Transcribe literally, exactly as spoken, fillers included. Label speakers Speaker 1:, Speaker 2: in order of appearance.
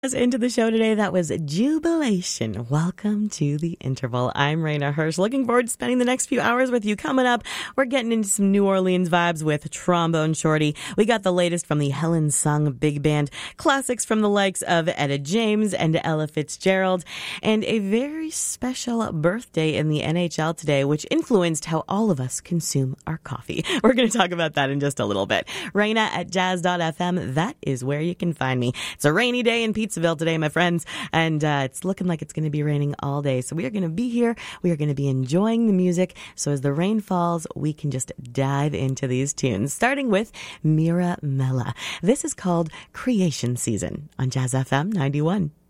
Speaker 1: Into the show today, that was Jubilation. Welcome to the Interval. I'm Raina Hirsch. Looking forward to spending the next few hours with you. Coming up, we're getting into some New Orleans vibes with Trombone Shorty. We got the latest from the Helen Sung Big Band, classics from the likes of Etta James and Ella Fitzgerald, and a very special birthday in the N H L today, which influenced how all of us consume our coffee. We're going to talk about that in just a little bit. Raina at jazz dot f m. That is where you can find me. It's a rainy day in Pizzaville today, my friends, and uh, it's looking like it's going to be raining all day. So we are going to be here. We are going to be enjoying the music. So as the rain falls, we can just dive into these tunes, starting with Mira Mella. This is called Creation Season on Jazz F M ninety-one.